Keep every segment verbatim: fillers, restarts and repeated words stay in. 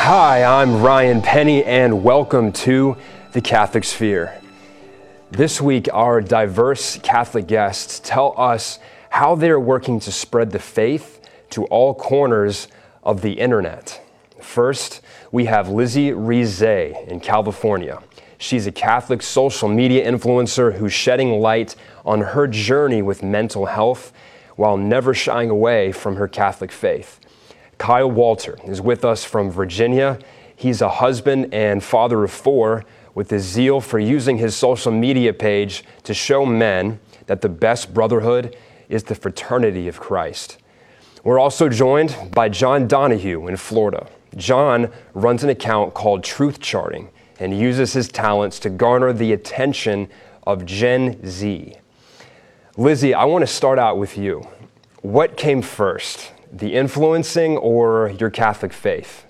Hi, I'm Ryan Penny, and welcome to the Catholic Sphere. This week, our diverse Catholic guests tell us how they're working to spread the faith to all corners of the internet. First, we have Lizzie Rize in California. She's a Catholic social media influencer who's shedding light on her journey with mental health while never shying away from her Catholic faith. Kyle Walter is with us from Virginia. He's a husband and father of four with a zeal for using his social media page to show men that the best brotherhood is the fraternity of Christ. We're also joined by John Donahue in Florida. John runs an account called Truth Charting and uses his talents to garner the attention of Gen Z. Lizzie, I want to start out with you. What came first, the influencing or your Catholic faith?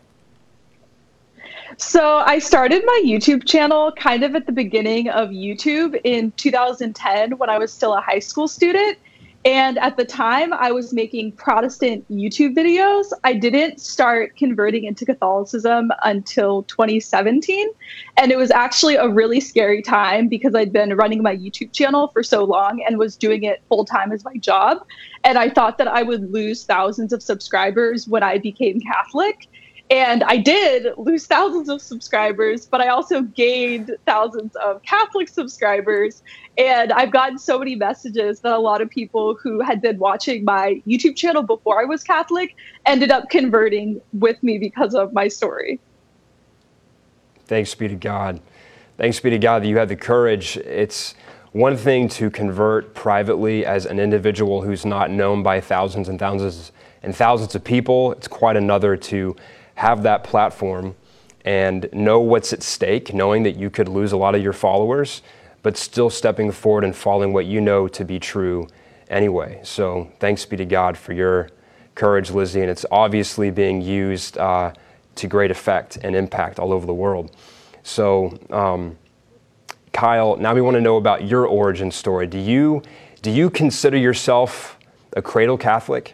So I started my YouTube channel kind of at the beginning of YouTube in two thousand ten when I was still a high school student. And at the time I was making Protestant YouTube videos. I didn't start converting into Catholicism until twenty seventeen. And it was actually a really scary time because I'd been running my YouTube channel for so long and was doing it full time as my job. And I thought that I would lose thousands of subscribers when I became Catholic. And I did lose thousands of subscribers, but I also gained thousands of Catholic subscribers. And I've gotten so many messages that a lot of people who had been watching my YouTube channel before I was Catholic ended up converting with me because of my story. Thanks be to God. Thanks be to God that you had the courage. It's one thing to convert privately as an individual who's not known by thousands and thousands and thousands of people. It's quite another to have that platform and know what's at stake, knowing that you could lose a lot of your followers, but still stepping forward and following what you know to be true anyway. So thanks be to God for your courage, Lizzie, and it's obviously being used uh, to great effect and impact all over the world. So um, Kyle, now we want to know about your origin story. Do you, do you consider yourself a cradle Catholic?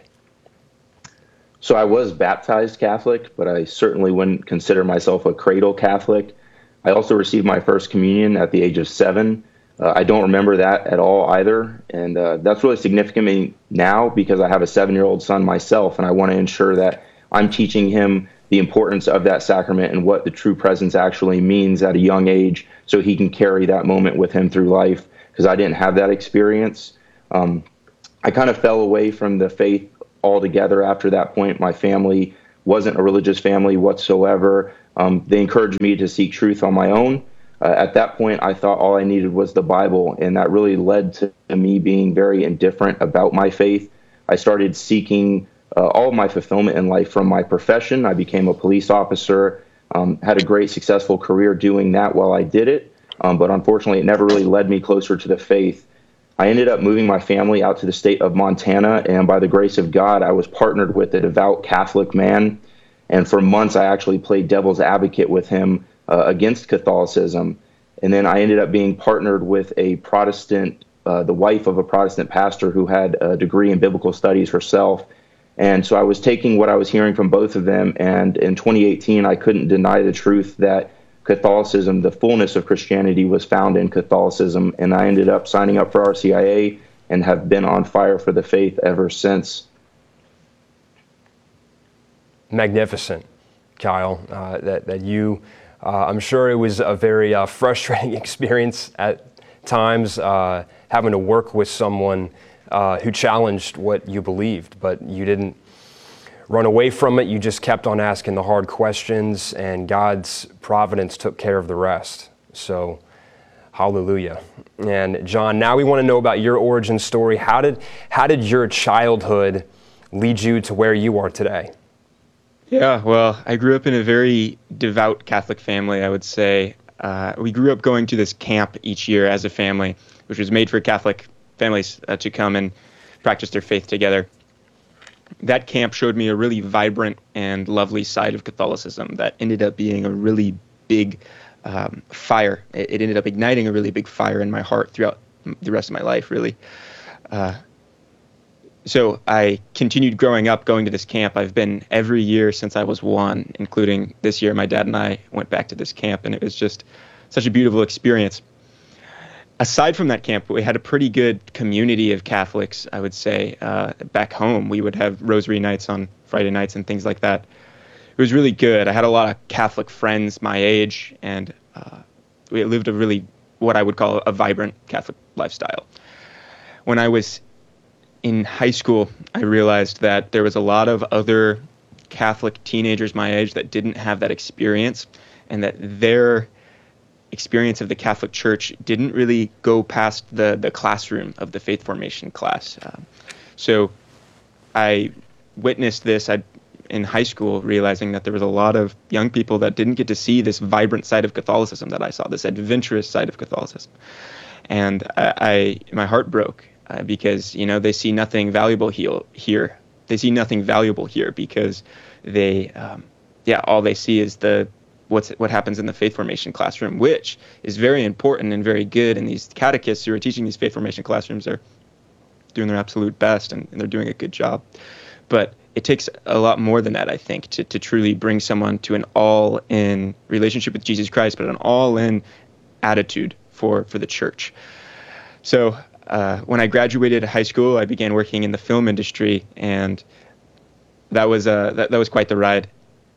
So I was baptized Catholic, but I certainly wouldn't consider myself a cradle Catholic. I also received my first communion at the age of seven. Uh, I don't remember that at all either. And uh, that's really significant to me now because I have a seven-year-old son myself, and I want to ensure that I'm teaching him the importance of that sacrament and what the true presence actually means at a young age so he can carry that moment with him through life, because I didn't have that experience. Um, I kind of fell away from the faith altogether after that point. My family wasn't a religious family whatsoever. Um, they encouraged me to seek truth on my own. Uh, at that point, I thought all I needed was the Bible, and that really led to me being very indifferent about my faith. I started seeking uh, all of my fulfillment in life from my profession. I became a police officer, um, had a great successful career doing that while I did it, um, but unfortunately it never really led me closer to the faith. I ended up moving my family out to the state of Montana, and by the grace of God, I was partnered with a devout Catholic man. And for months, I actually played devil's advocate with him uh, against Catholicism. And then I ended up being partnered with a Protestant, uh, the wife of a Protestant pastor who had a degree in biblical studies herself. And so I was taking what I was hearing from both of them. And in twenty eighteen, I couldn't deny the truth that Catholicism, the fullness of Christianity, was found in Catholicism, and I ended up signing up for R C I A and have been on fire for the faith ever since. Magnificent, Kyle, uh, that, that you, uh, I'm sure it was a very uh, frustrating experience at times, uh, having to work with someone uh, who challenged what you believed, but you didn't run away from it. You just kept on asking the hard questions, and God's providence took care of the rest. So, hallelujah. And John, now we want to know about your origin story. How did how did your childhood lead you to where you are today? Yeah, well, I grew up in a very devout Catholic family, I would say. Uh, we grew up going to this camp each year as a family, which was made for Catholic families uh, to come and practice their faith together. That camp showed me a really vibrant and lovely side of Catholicism that ended up being a really big um, fire. It, it ended up igniting a really big fire in my heart throughout the rest of my life, really. Uh, so I continued growing up, going to this camp. I've been every year since I was one, including this year. My dad and I went back to this camp, and it was just such a beautiful experience. Aside from that camp, we had a pretty good community of Catholics, I would say. Uh, back home, we would have rosary nights on Friday nights and things like that. It was really good. I had a lot of Catholic friends my age, and uh, we lived a really, what I would call a vibrant Catholic lifestyle. When I was in high school, I realized that there was a lot of other Catholic teenagers my age that didn't have that experience, and that their experience of the Catholic Church didn't really go past the, the classroom of the faith formation class. Um, so I witnessed this I, in high school, realizing that there was a lot of young people that didn't get to see this vibrant side of Catholicism that I saw, this adventurous side of Catholicism. And I, I my heart broke uh, because, you know, they see nothing valuable he- here. They see nothing valuable here because they, um, yeah, all they see is the what's what happens in the faith formation classroom, which is very important and very good. And these catechists who are teaching these faith formation classrooms are doing their absolute best, and, and they're doing a good job. But it takes a lot more than that, I think, to, to truly bring someone to an all-in relationship with Jesus Christ, but an all-in attitude for, for the church. So uh, when I graduated high school, I began working in the film industry, and that was uh, that, that was quite the ride.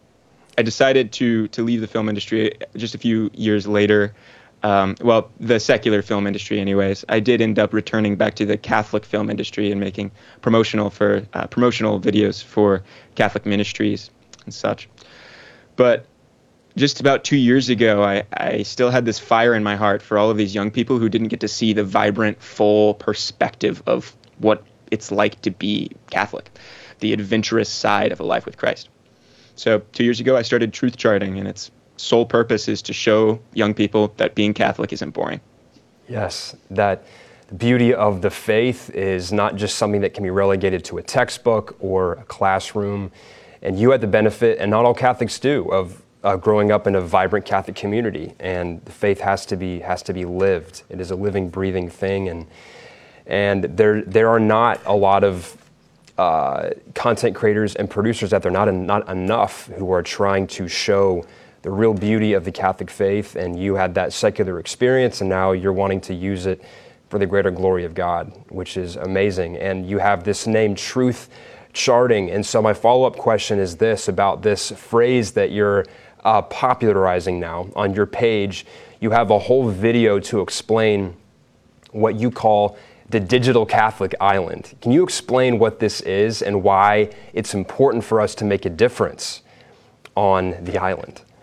I decided to to leave the film industry just a few years later. Um, well, the secular film industry, anyways. I did end up returning back to the Catholic film industry and making promotional for uh, promotional videos for Catholic ministries and such. But just about two years ago, I, I still had this fire in my heart for all of these young people who didn't get to see the vibrant, full perspective of what it's like to be Catholic, the adventurous side of a life with Christ. So two years ago, I started Truth Charting, and its sole purpose is to show young people that being Catholic isn't boring. Yes, that the beauty of the faith is not just something that can be relegated to a textbook or a classroom. And you had the benefit, and not all Catholics do, of uh, growing up in a vibrant Catholic community. And the faith has to be has to be lived. It is a living, breathing thing, and and there there are not a lot of Uh, content creators and producers out there, not en- not enough, who are trying to show the real beauty of the Catholic faith. And you had that secular experience, and now you're wanting to use it for the greater glory of God, which is amazing. And you have this name, Truth Charting. And so my follow-up question is this, about this phrase that you're uh, popularizing now on your page. You have a whole video to explain what you call the digital Catholic island. Can you explain what this is and why it's important for us to make a difference on the island?